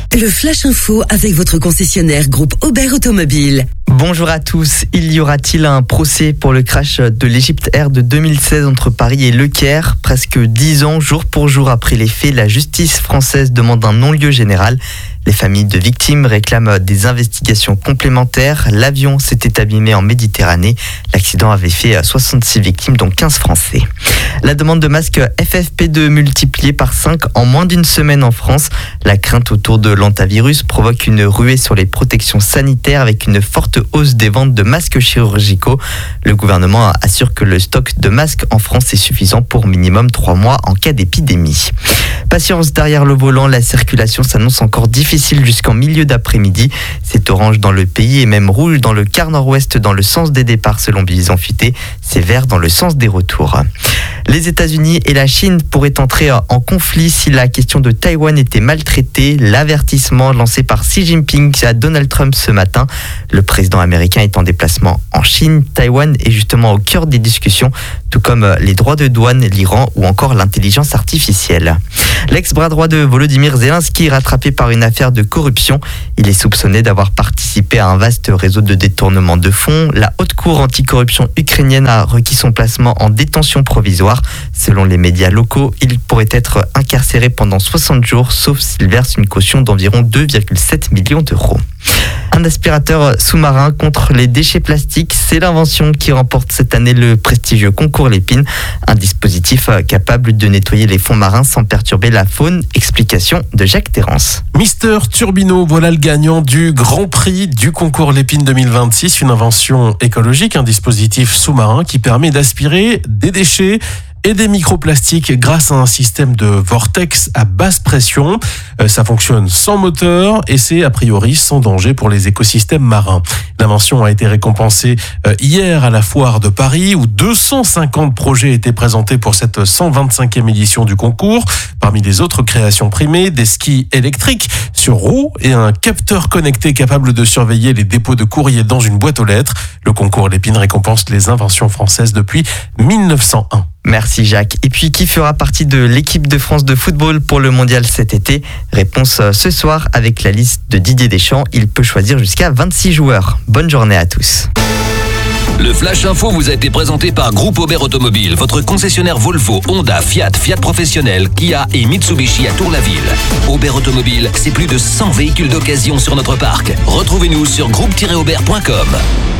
Le Flash Info avec votre concessionnaire groupe Aubert Automobile. Bonjour à tous. Il y aura-t-il un procès pour le crash de l'Egypte Air de 2016 entre Paris et Le Caire ? Presque 10 ans, jour pour jour après les faits, la justice française demande un non-lieu général. Les familles de victimes réclament des investigations complémentaires. L'avion s'était abîmé en Méditerranée. L'accident avait fait 66 victimes, dont 15 Français. La demande de masques FFP2 multipliée par 5 en moins d'une semaine en France. La crainte autour de l'hantavirus provoque une ruée sur les protections sanitaires avec une forte hausse des ventes de masques chirurgicaux. Le gouvernement assure que le stock de masques en France est suffisant pour minimum 3 mois en cas d'épidémie. Patience derrière le volant, la circulation s'annonce encore difficile jusqu'en milieu d'après-midi. C'est orange dans le pays et même rouge dans le quart nord-ouest dans le sens des départs selon Bison Futé. C'est vert dans le sens des retours. Les États-Unis et la Chine pourraient entrer en conflit si la question de Taïwan était maltraitée. L'avertissement lancé par Xi Jinping à Donald Trump ce matin. Le président américain est en déplacement en Chine. Taïwan est justement au cœur des discussions, tout comme les droits de douane, l'Iran ou encore l'intelligence artificielle. L'ex-bras droit de Volodymyr Zelensky est rattrapé par une affaire de corruption. Il est soupçonné d'avoir participé à un vaste réseau de détournement de fonds. La haute cour anticorruption ukrainienne a requis son placement en détention provisoire. Selon les médias locaux, il pourrait être incarcéré pendant 60 jours, sauf s'il verse une caution d'environ 2,7 millions d'euros. Un aspirateur sous-marin contre les déchets plastiques, c'est l'invention qui remporte cette année le prestigieux concours Lépine. Un dispositif capable de nettoyer les fonds marins sans perturber la faune. Explication de Jacques Terrance. Mister Turbino, voilà le gagnant du Grand Prix du concours Lépine 2026. Une invention écologique, un dispositif sous-marin qui permet d'aspirer des déchets et des microplastiques grâce à un système de vortex à basse pression. Ça fonctionne sans moteur et c'est a priori sans danger pour les écosystèmes marins. L'invention a été récompensée hier à la foire de Paris où 250 projets étaient présentés pour cette 125e édition du concours. Parmi les autres créations primées, des skis électriques sur roues et un capteur connecté capable de surveiller les dépôts de courrier dans une boîte aux lettres. Le concours Lépine récompense les inventions françaises depuis 1901. Merci Jacques. Et puis, qui fera partie de l'équipe de France de football pour le mondial cet été ? Réponse ce soir avec la liste de Didier Deschamps. Il peut choisir jusqu'à 26 joueurs. Bonne journée à tous. Le Flash Info vous a été présenté par Groupe Aubert Automobile, votre concessionnaire Volvo, Honda, Fiat, Fiat Professionnel, Kia et Mitsubishi à Tour-la-Ville. Aubert Automobile, c'est plus de 100 véhicules d'occasion sur notre parc. Retrouvez-nous sur groupe-aubert.com.